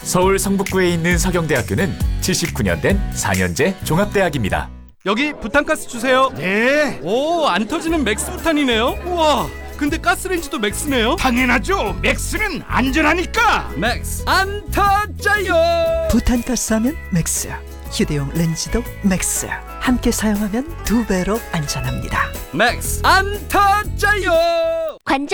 서울 성북구에 있는 서경대학교는 79년 된 4년제 종합대학입니다. 여기 부탄가스 주세요. 네, 오, 안 터지는 맥스 부탄이네요. 우와, 근데 가스레인지도 맥스네요. 당연하죠. 맥스는 안전하니까. 맥스 안 터져요. 부탄가스 하면 맥스, 휴대용 렌즈도 맥스. 함께 사용하면 2배로 안전합니다. 맥스 안 터져요.